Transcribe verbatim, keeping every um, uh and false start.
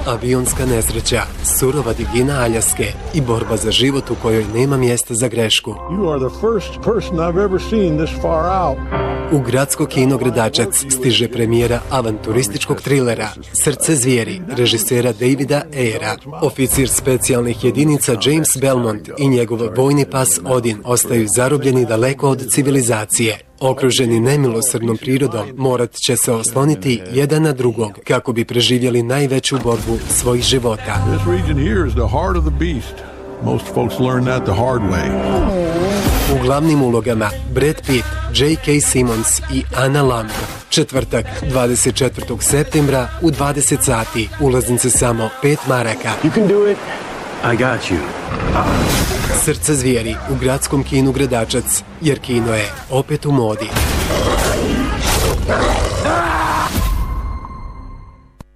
avionska nesreća, surova divljina Aljaske i borba za život u kojoj nema mjesta za grešku. You are the first person I've ever seen this far out. U gradsko kino Gradačac stiže premijera avanturističkog trilera Srce zvijeri, režisera Davida Ayera. Oficir specijalnih jedinica James Belmont i njegov vojni pas Odin ostaju zarobljeni daleko od civilizacije. Okruženi nemilosrdnom prirodom, morat će se osloniti jedan na drugog kako bi preživjeli najveću borbu svojih života. This region here is the heart of the beast. Most folks learn that the hard way. U glavnim ulogama Brad Pitt, J K. Simmons i Anna Lamb. Četvrtak, dvadeset četvrtog septembra u dvadeset sati. Ulaznice samo pet maraka. You can do it. I got you. Srce zvijeri u gradskom kinu Gradačac, jer kino je opet u modi.